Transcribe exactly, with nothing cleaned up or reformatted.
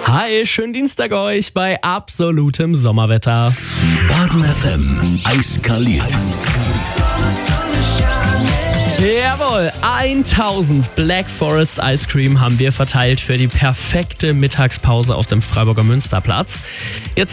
Hi, schönen Dienstag euch bei absolutem Sommerwetter. Baden F M, eiskaliert. Jawohl, tausend Black Forest Ice Cream haben wir verteilt für die perfekte Mittagspause auf dem Freiburger Münsterplatz. Jetzt